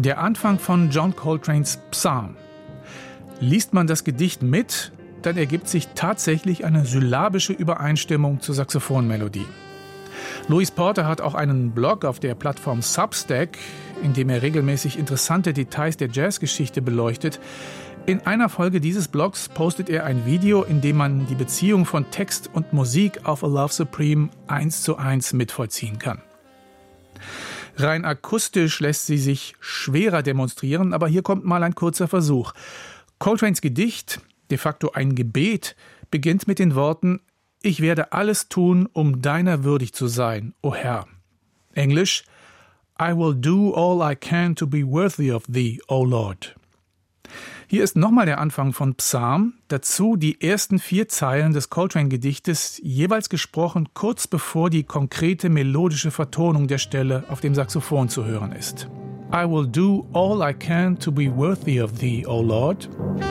Der Anfang von John Coltranes Psalm. Liest man das Gedicht mit, dann ergibt sich tatsächlich eine syllabische Übereinstimmung zur Saxophonmelodie. Louis Porter hat auch einen Blog auf der Plattform Substack, in dem er regelmäßig interessante Details der Jazzgeschichte beleuchtet. In einer Folge dieses Blogs postet er ein Video, in dem man die Beziehung von Text und Musik auf A Love Supreme 1:1 mitvollziehen kann. Rein akustisch lässt sie sich schwerer demonstrieren, aber hier kommt mal ein kurzer Versuch. Coltranes Gedicht, de facto ein Gebet, beginnt mit den Worten: Ich werde alles tun, um deiner würdig zu sein, o Herr. Englisch: I will do all I can to be worthy of thee, O Lord. Hier ist nochmal der Anfang von Psalm, dazu die ersten 4 Zeilen des Coltrane-Gedichtes, jeweils gesprochen kurz bevor die konkrete melodische Vertonung der Stelle auf dem Saxophon zu hören ist. I will do all I can to be worthy of thee, O Lord.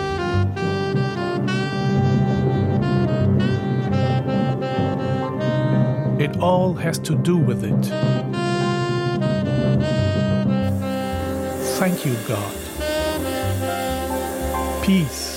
It all has to do with it. Thank you, God. Peace.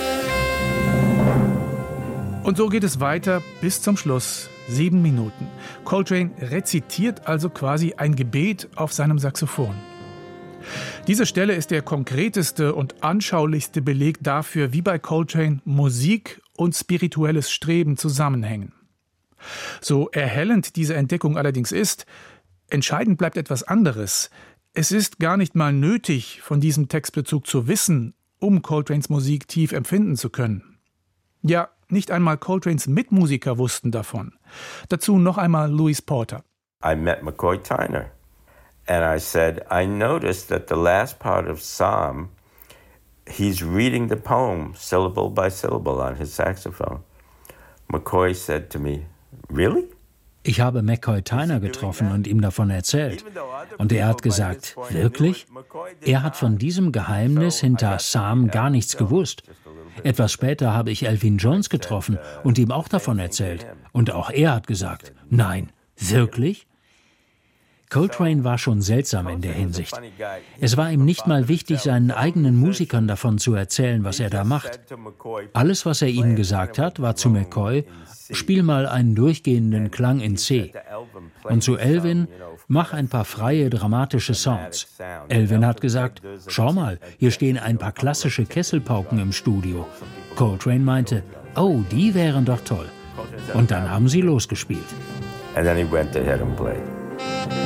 Und so geht es weiter bis zum Schluss. 7 Minuten. Coltrane rezitiert also quasi ein Gebet auf seinem Saxophon. Diese Stelle ist der konkreteste und anschaulichste Beleg dafür, wie bei Coltrane Musik und spirituelles Streben zusammenhängen. So erhellend diese Entdeckung allerdings ist, entscheidend bleibt etwas anderes. Es ist gar nicht mal nötig, von diesem Textbezug zu wissen, um Coltranes Musik tief empfinden zu können. Ja, nicht einmal Coltranes Mitmusiker wussten davon. Dazu noch einmal Louis Porter. I met McCoy Tyner and I said, I noticed that the last part of Psalm, he's reading the poem syllable by syllable on his saxophone. McCoy said to me, really? Ich habe McCoy Tyner getroffen und ihm davon erzählt. Und er hat gesagt, wirklich? Er hat von diesem Geheimnis hinter Psalm gar nichts gewusst. Etwas später habe ich Elvin Jones getroffen und ihm auch davon erzählt. Und auch er hat gesagt, nein, wirklich? Coltrane war schon seltsam in der Hinsicht. Es war ihm nicht mal wichtig, seinen eigenen Musikern davon zu erzählen, was er da macht. Alles, was er ihnen gesagt hat, war zu McCoy: Spiel mal einen durchgehenden Klang in C. Und zu Elvin: Mach ein paar freie, dramatische Sounds. Elvin hat gesagt: Schau mal, hier stehen ein paar klassische Kesselpauken im Studio. Coltrane meinte: Oh, die wären doch toll. Und dann haben sie losgespielt. And then he went ahead and played.